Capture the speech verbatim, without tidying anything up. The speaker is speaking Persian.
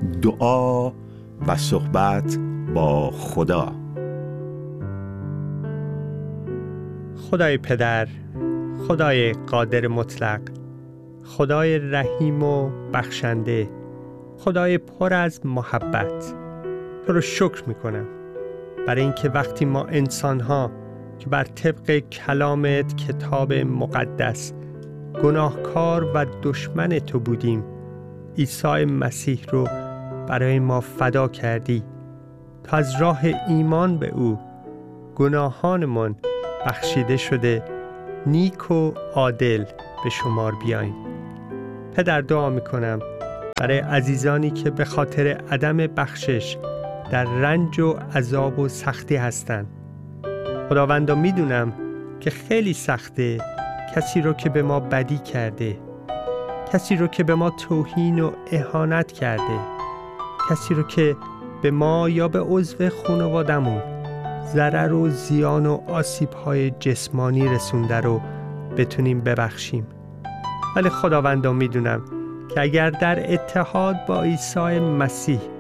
دعا و صحبت با خدا. خدای پدر، خدای قادر مطلق، خدای رحیم و بخشنده، خدای پر از محبت، تو رو شکر میکنم برای اینکه وقتی ما انسان‌ها که بر طبق کلامت کتاب مقدس گناهکار و دشمن تو بودیم، عیسی مسیح رو برای ما فدا کردی تا از راه ایمان به او گناهانمان بخشیده شده نیک و عادل به شمار بیاییم. پدر، دعا میکنم برای عزیزانی که به خاطر عدم بخشش در رنج و عذاب و سختی هستند. خداوندا، میدونم که خیلی سخته کسی رو که به ما بدی کرده، کسی رو که به ما توهین و اهانت کرده، کسی رو که به ما یا به عضو خانوادمون ضرر و زیان و آسیب‌های جسمانی رسونده رو بتونیم ببخشیم. ولی خداوندا، میدونم که اگر در اتحاد با عیسی مسیح